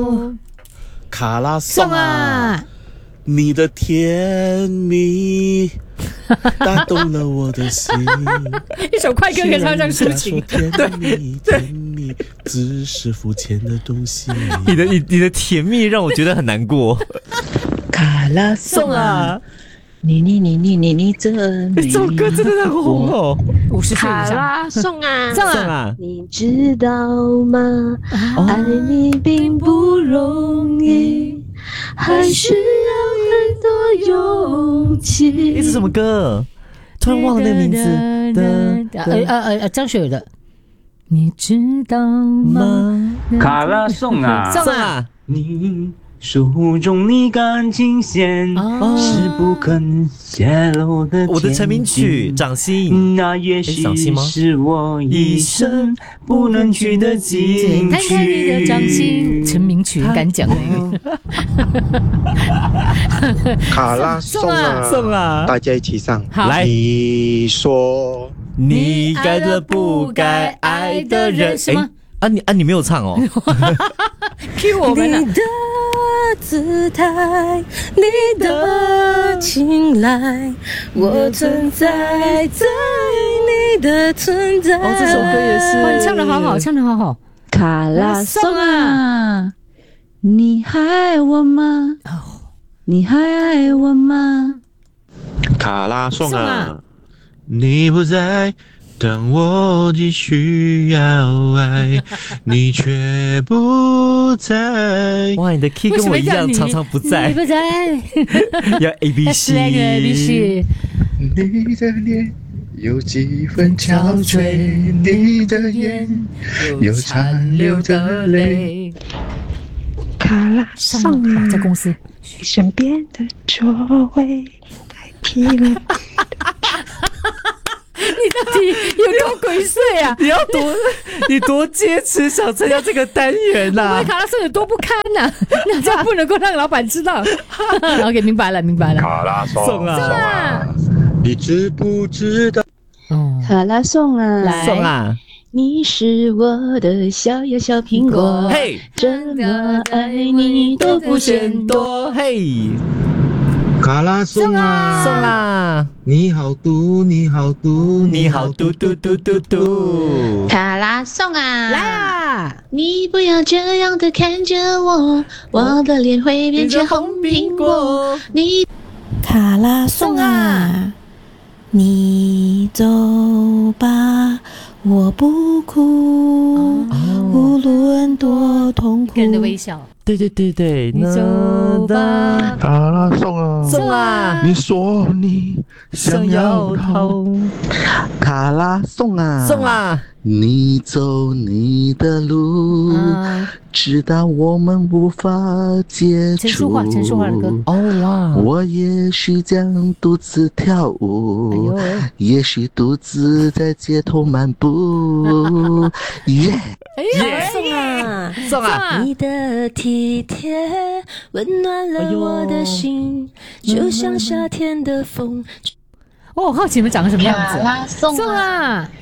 卡拉颂啊，你的甜蜜打动了我的心。 一首快歌可以唱上抒情。 甜蜜甜蜜只是肤浅的东西。 你的甜蜜让我觉得很难过。 卡拉颂啊，你这这首歌真的很红哦。 50岁以卡上。 拉颂啊， 颂啊， 你知道吗？爱你并不容易，还需要很多勇气。 这是什么歌？突然忘了那个名字。 张学友的。你知道吗？ 卡拉颂啊， 颂啊， 你书中你感情线是不肯泄露的。 我的成名曲《掌心》， 那也许是我一生不能去的禁看看你的掌心，成名曲敢讲。 卡拉颂啊， 颂啊， 大家一起唱。 来， 你说你该的不该爱的人。 什么？ 你没有唱哦。 Q 我们了。 你的姿态，你的青睐，我存在在你的存在。 这首歌也是。 哇，你唱得好好，唱得好好。 卡拉颂啊，你还爱我吗？你还爱我吗？ 卡拉颂啊，你不在，但我继续要爱，你却不在。 哇，你的 key 跟我一样，常常不在。 你不在， 要 A B C。 你的脸有几分憔悴，你的眼有残留的泪。 卡拉颂啊， 在公司身边的座位代替了。 你到底有多鬼祟啊？ 你多坚持想参加这个单元呐？ 卡拉颂有多不堪呐？那这不能够让老板知道。OK， 明白了。 卡拉颂啊，你知不知道？ 卡拉颂啊， 颂啊， 你是我的小呀小苹果， 嘿， 怎么爱你都不嫌多。 嘿， 卡拉颂啊， 颂啊， 你好毒，你好毒， 你好嘟嘟嘟嘟嘟。 卡拉颂啊， 来啊！ 你不要这样的看着我，我的脸会变成红苹果。你卡拉颂啊，你走吧，我不哭，无论多痛苦。 一个人的微笑。 对， 你走吧， 卡拉颂啊， 颂啊， 你说你想要逃。卡拉颂啊， 颂啊， 你走你的路，直到我们无法接触。 陈淑桦的歌。 哇！ 我也许将独自跳舞，也许独自在街头漫步。耶！ 颂啊！ 你的体贴温暖了我的心，就像夏天的风。 我好奇你们长得什么样子？ 卡拉颂啊！